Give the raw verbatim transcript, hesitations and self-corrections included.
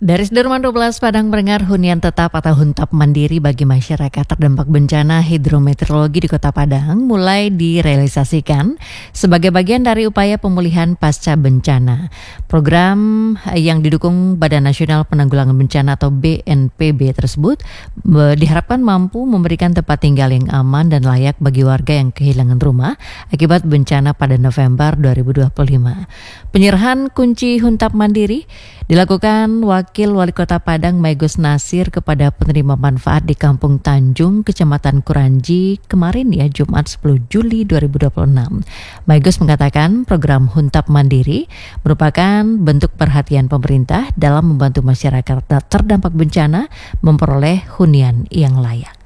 Dari Sudirman dua belas Padang mendengar hunian tetap atau huntap mandiri bagi masyarakat terdampak bencana hidrometeorologi di Kota Padang mulai direalisasikan sebagai bagian dari upaya pemulihan pasca bencana. Program yang didukung Badan Nasional Penanggulangan Bencana atau B N P B tersebut diharapkan mampu memberikan tempat tinggal yang aman dan layak bagi warga yang kehilangan rumah akibat bencana pada November dua ribu dua puluh lima. Penyerahan kunci huntap mandiri dilakukan Wakil Wali Kota Padang Maigos Nasir kepada penerima manfaat di Kampung Tanjung, Kecamatan Kuranji kemarin ya Jumat sepuluh Juli dua ribu dua puluh enam. Maigos mengatakan program huntap mandiri merupakan bentuk perhatian pemerintah dalam membantu masyarakat terdampak bencana memperoleh hunian yang layak.